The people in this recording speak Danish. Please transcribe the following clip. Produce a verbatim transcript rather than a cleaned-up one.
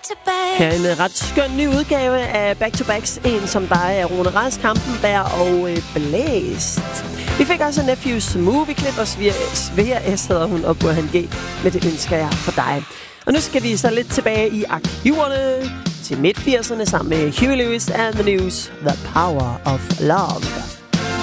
Her er en ret skøn ny udgave af Back to Backs. En som dig er Rune Rask, Hampenberg og øh, Blæst. Vi fik også Nephews Movie Clip, og Svea S hedder hun, og Burhan G med Det ønsker jeg for dig. Og nu skal vi så lidt tilbage i arkiverne til midt firserne sammen med Huey Lewis and the News, The Power of Love.